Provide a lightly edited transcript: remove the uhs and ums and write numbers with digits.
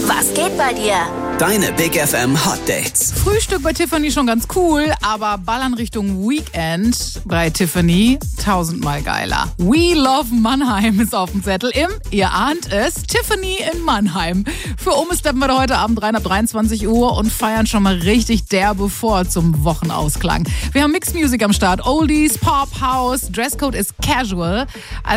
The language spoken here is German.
Was geht bei dir? Deine Big FM Hot Dates. Frühstück bei Tiffany schon ganz cool, aber Ballern Richtung Weekend bei Tiffany tausendmal geiler. We Love Mannheim ist auf dem Zettel im, ihr ahnt es, Tiffany in Mannheim. Für steppen wir da heute Abend rein ab 23 Uhr und feiern schon mal richtig derbe vor zum Wochenausklang. Wir haben Mixed Music am Start, Oldies, Pop, House, Dresscode ist Casual.